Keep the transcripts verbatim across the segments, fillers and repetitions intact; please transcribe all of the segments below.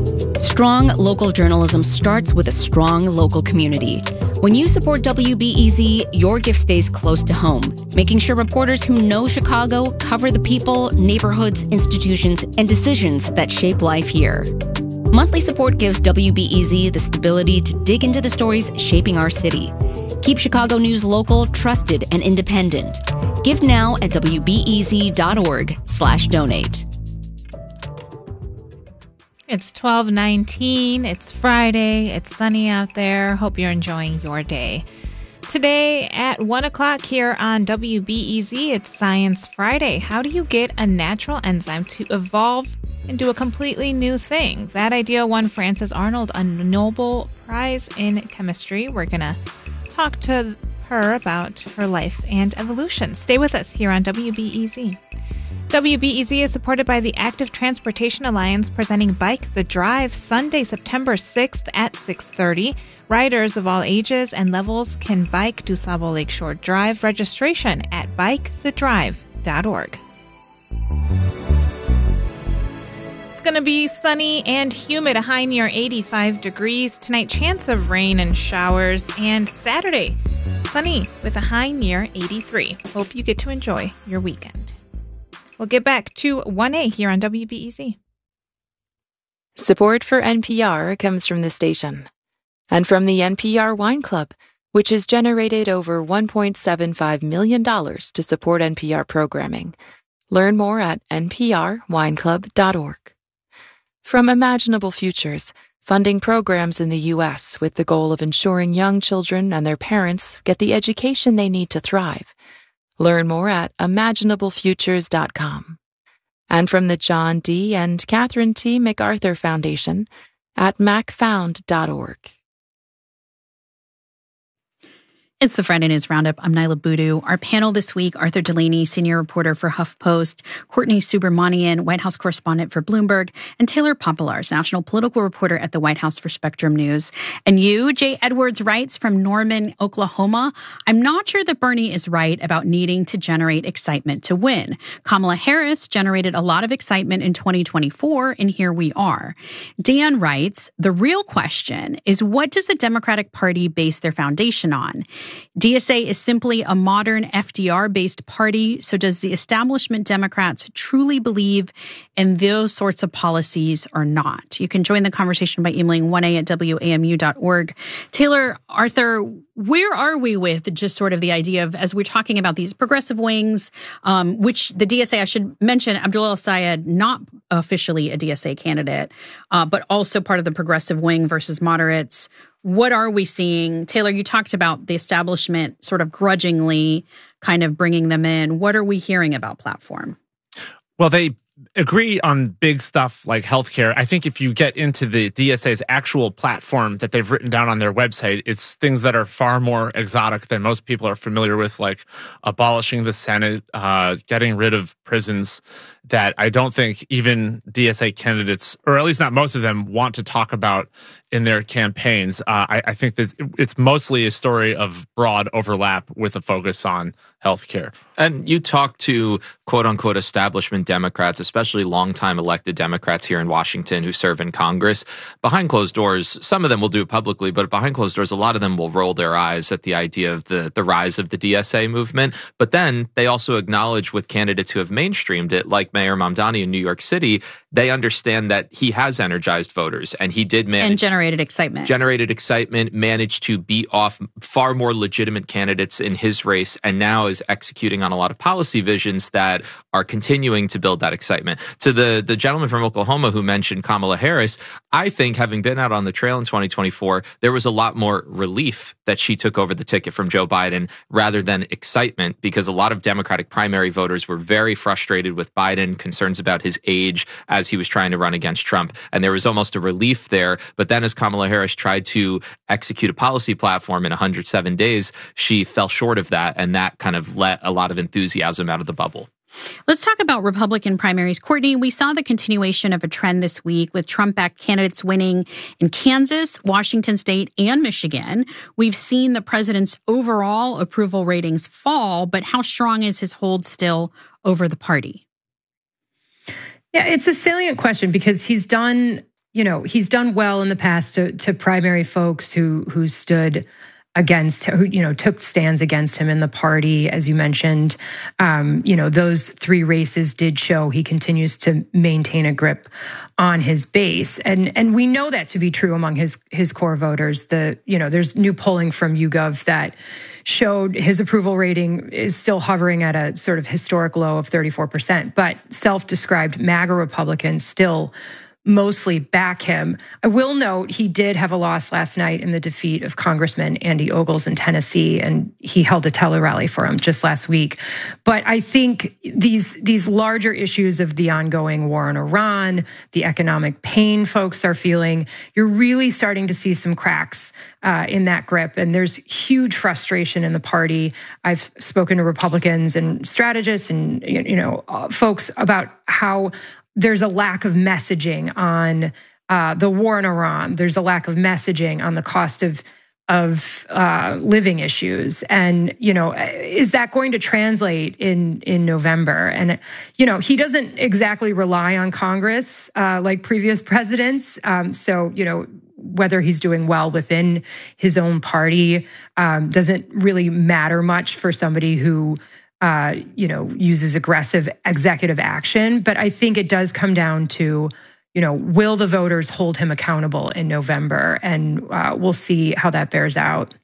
Strong local journalism starts with a strong local community. When you support W B E Z, your gift stays close to home, making sure reporters who know Chicago cover the people, neighborhoods, institutions, and decisions that shape life here. Monthly support gives W B E Z the stability to dig into the stories shaping our city. Keep Chicago news local, trusted, and independent. Give now at W B E Z dot org slash donate. It's twelve nineteen. It's Friday. It's sunny out there. Hope you're enjoying your day. Today at one o'clock here on W B E Z, it's Science Friday. How do you get a natural enzyme to evolve and do a completely new thing? That idea won Frances Arnold a Nobel Prize in Chemistry. We're going to talk to her about her life and evolution. Stay with us here on W B E Z. W B E Z is supported by the Active Transportation Alliance, presenting Bike the Drive Sunday, September sixth at six thirty. Riders of all ages and levels can bike DuSable Lakeshore Drive. Registration at bike the drive dot org. It's going to be sunny and humid, a high near eighty-five degrees. Tonight, chance of rain and showers. And Saturday, sunny with a high near eighty-three. Hope you get to enjoy your weekend. We'll get back to one A here on W B E Z. Support for N P R comes from the station and from the N P R Wine Club, which has generated over one point seven five million dollars to support N P R programming. Learn more at n p r wine club dot org. From Imaginable Futures, funding programs in the U S with the goal of ensuring young children and their parents get the education they need to thrive. Learn more at imaginable futures dot com. And from the John D. and Catherine T. MacArthur Foundation at mac found dot org. It's the Friday News Roundup. I'm Nyla Boodoo. Our panel this week, Arthur Delaney, senior reporter for HuffPost, Courtney Subramanian, White House correspondent for Bloomberg, and Taylor Popolars, national political reporter at the White House for Spectrum News. And you, Jay Edwards, writes from Norman, Oklahoma, I'm not sure that Bernie is right about needing to generate excitement to win. Kamala Harris generated a lot of excitement in twenty twenty-four, and here we are. Dan writes, the real question is, what does the Democratic Party base their foundation on? D S A is simply a modern F D R-based party, so does the establishment Democrats truly believe in those sorts of policies or not? You can join the conversation by emailing one a at w a m u dot org. Taylor, Arthur, where are we with just sort of the idea of, as we're talking about these progressive wings, um, which the D S A, I should mention, Abdul El-Sayed, not officially a D S A candidate, uh, but also part of the progressive wing versus moderates. What are we seeing? Taylor, you talked about the establishment sort of grudgingly kind of bringing them in. What are we hearing about platform? Well, they agree on big stuff like healthcare. I think if you get into the D S A's actual platform that they've written down on their website, it's things that are far more exotic than most people are familiar with, like abolishing the Senate, uh, getting rid of prisons, that I don't think even D S A candidates, or at least not most of them, want to talk about in their campaigns. Uh, I, I think that it's mostly a story of broad overlap with a focus on healthcare. And you talk to quote-unquote establishment Democrats, especially longtime elected Democrats here in Washington who serve in Congress. Behind closed doors, some of them will do it publicly, but behind closed doors, a lot of them will roll their eyes at the idea of the, the rise of the D S A movement. But then they also acknowledge with candidates who have mainstreamed it, like Mayor Mamdani in New York City, they understand that he has energized voters and he did manage— And generated excitement. Generated excitement, managed to beat off far more legitimate candidates in his race, and now is executing on a lot of policy visions that are continuing to build that excitement. To the, the gentleman from Oklahoma who mentioned Kamala Harris, I think, having been out on the trail in twenty twenty-four, there was a lot more relief that she took over the ticket from Joe Biden rather than excitement, because a lot of Democratic primary voters were very frustrated with Biden, concerns about his age as he was trying to run against Trump. And there was almost a relief there. But then as Kamala Harris tried to execute a policy platform in one hundred seven days, she fell short of that. And that kind of let a lot of enthusiasm out of the bubble. Let's talk about Republican primaries. Courtney, we saw the continuation of a trend this week with Trump-backed candidates winning in Kansas, Washington State, and Michigan. We've seen the president's overall approval ratings fall, but how strong is his hold still over the party? Yeah, it's a salient question because he's done you know, he's done well in the past to, to primary folks who who stood against, who, you know, took stands against him in the party, as you mentioned. Um, you know, those three races did show he continues to maintain a grip on his base. And and we know that to be true among his his core voters. The, you know, there's new polling from YouGov that showed his approval rating is still hovering at a sort of historic low of thirty-four percent, but self-described MAGA Republicans still mostly back him. I will note he did have a loss last night in the defeat of Congressman Andy Ogles in Tennessee, and he held a tele-rally for him just last week. But I think these these larger issues of the ongoing war in Iran, the economic pain folks are feeling, you're really starting to see some cracks uh, in that grip. And there's huge frustration in the party. I've spoken to Republicans and strategists and you know uh, folks about how there's a lack of messaging on uh, the war in Iran. There's a lack of messaging on the cost of of uh, living issues, and you know, is that going to translate in in November? And you know, he doesn't exactly rely on Congress uh, like previous presidents. Um, so you know, whether he's doing well within his own party um, doesn't really matter much for somebody who, Uh, you know, uses aggressive executive action. But I think it does come down to, you know, will the voters hold him accountable in November? And uh, we'll see how that bears out.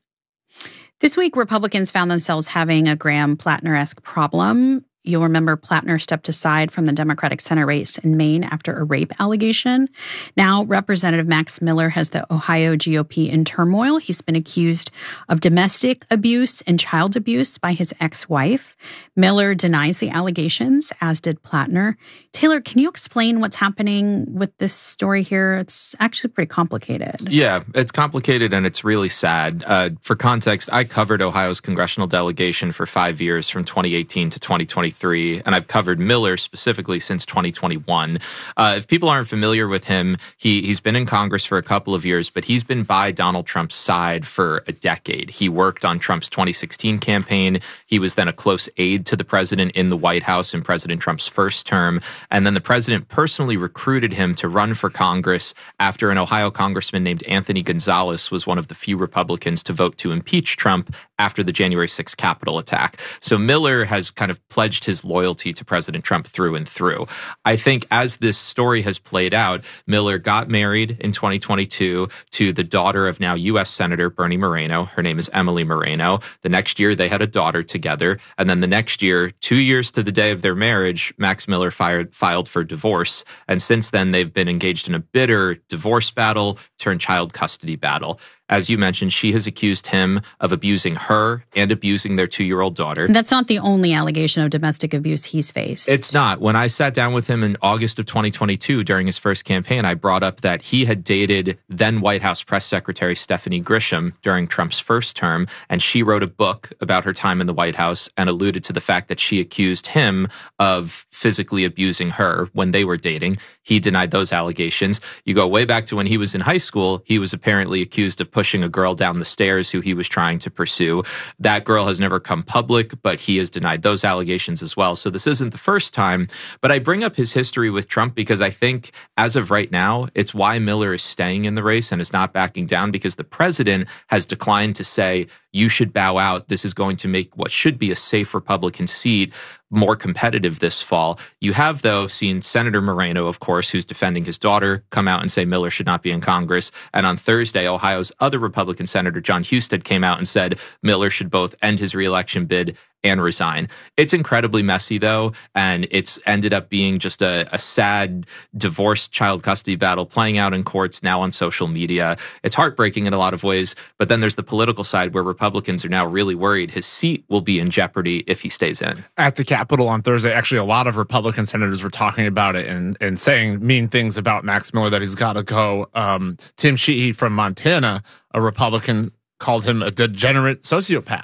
This week, Republicans found themselves having a Graham Plattner-esque problem. You'll remember Plattner stepped aside from the Democratic Senate race in Maine after a rape allegation. Now, Representative Max Miller has the Ohio G O P in turmoil. He's been accused of domestic abuse and child abuse by his ex-wife. Miller denies the allegations, as did Plattner. Taylor, can you explain what's happening with this story here? It's actually pretty complicated. Yeah, it's complicated and it's really sad. Uh, for context, I covered Ohio's congressional delegation for five years from twenty eighteen to twenty twenty-three, and I've covered Miller specifically since twenty twenty-one. Uh, if people aren't familiar with him, he, he's been in Congress for a couple of years, but he's been by Donald Trump's side for a decade. He worked on Trump's twenty sixteen campaign. He was then a close aide to the president in the White House in President Trump's first term. And then the president personally recruited him to run for Congress after an Ohio congressman named Anthony Gonzalez was one of the few Republicans to vote to impeach Trump after the January sixth Capitol attack. So Miller has kind of pledged his loyalty to President Trump through and through. I think as this story has played out, Miller got married in twenty twenty-two to the daughter of now U S Senator Bernie Moreno. Her name is Emily Moreno. The next year, they had a daughter together. And then the next year, two years to the day of their marriage, Max Miller fired, filed for divorce. And since then, they've been engaged in a bitter divorce battle turned child custody battle. As you mentioned, she has accused him of abusing her and abusing their two-year-old daughter. And that's not the only allegation of domestic abuse he's faced. It's not. When I sat down with him in August of twenty twenty-two during his first campaign, I brought up that he had dated then White House Press Secretary Stephanie Grisham during Trump's first term, and she wrote a book about her time in the White House and alluded to the fact that she accused him of physically abusing her when they were dating. He denied those allegations. You go way back to when he was in high school, he was apparently accused of pushing a girl down the stairs who he was trying to pursue. That girl has never come public, but he has denied those allegations as well. So this isn't the first time. But I bring up his history with Trump because I think as of right now, it's why Miller is staying in the race and is not backing down, because the president has declined to say, you should bow out. This is going to make what should be a safe Republican seat more competitive this fall. You have, though, seen Senator Moreno, of course, who's defending his daughter, come out and say Miller should not be in Congress. And on Thursday, Ohio's other Republican Senator John Husted came out and said Miller should both end his reelection bid and resign. It's incredibly messy, though, and it's ended up being just a, a sad divorce child custody battle playing out in courts, now on social media. It's heartbreaking in a lot of ways, but then there's the political side where Republicans are now really worried his seat will be in jeopardy if he stays in. At the Capitol on Thursday, actually, a lot of Republican senators were talking about it and, and saying mean things about Max Miller, that he's got to go. Um, Tim Sheehy from Montana, a Republican, called him a degenerate sociopath.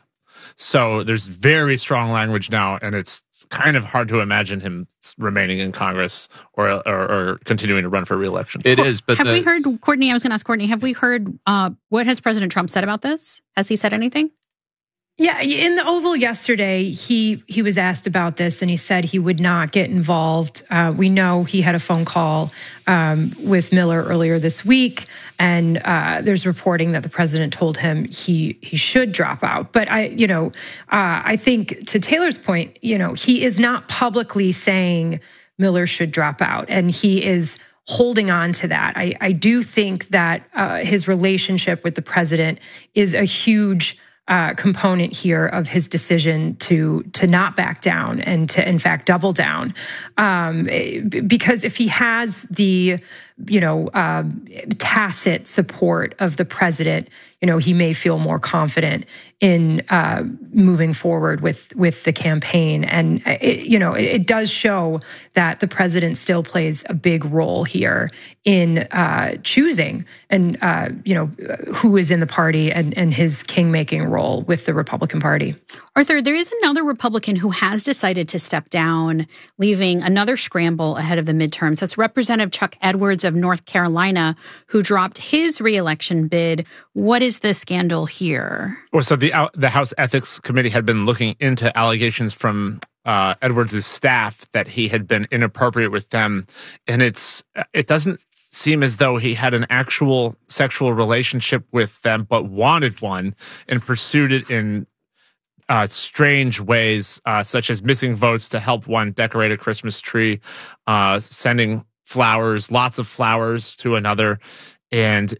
So there's very strong language now, and it's kind of hard to imagine him remaining in Congress or or, or continuing to run for re-election. It is, but have the, we heard, Courtney, I was going to ask Courtney, have we heard, uh, what has President Trump said about this? Has he said anything? Yeah, in the Oval yesterday, he he was asked about this, and he said he would not get involved. Uh, we know he had a phone call um, with Miller earlier this week, and uh, there's reporting that the president told him he he should drop out. But I, you know, uh, I think to Taylor's point, you know, he is not publicly saying Miller should drop out, and he is holding on to that. I, I do think that uh, his relationship with the president is a huge Uh, component here of his decision to to not back down and to, in fact, double down. Um, because if he has the, you know, uh, tacit support of the president, you know, he may feel more confident in uh, moving forward with with the campaign. And, it, you know, it, it does show that the president still plays a big role here in uh, choosing and, uh, you know, who is in the party and, and his king-making role with the Republican Party. Arthur, there is another Republican who has decided to step down, leaving another scramble ahead of the midterms. That's Representative Chuck Edwards of North Carolina, who dropped his reelection bid. What is the scandal here? Well, so the the House Ethics Committee had been looking into allegations from uh, Edwards' staff that he had been inappropriate with them, and it's it doesn't seem as though he had an actual sexual relationship with them, but wanted one and pursued it in uh, strange ways, uh, such as missing votes to help one decorate a Christmas tree, uh, sending flowers, lots of flowers to another. And